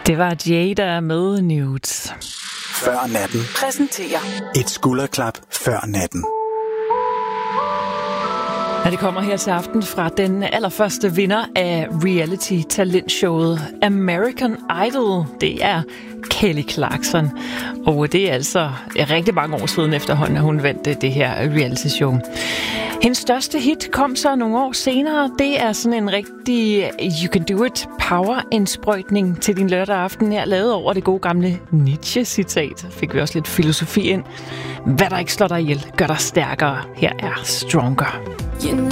Det var Jada med Nudes. Før natten præsenterer et skulderklap før natten. Ja, det kommer her til aften fra den allerførste vinder af reality-talentshowet American Idol. Det er Kelly Clarkson. Og det er altså rigtig mange år siden efterhånden, at hun vandt det her reality-show. Hendes største hit kom så nogle år senere. Det er sådan en rigtig You Can Do It power-indsprøjtning til din lørdag aften her, lavet over det gode gamle Nietzsche-citat. Fik vi også lidt filosofi ind. Hvad der ikke slår dig ihjel, gør dig stærkere. Her er Stronger. You know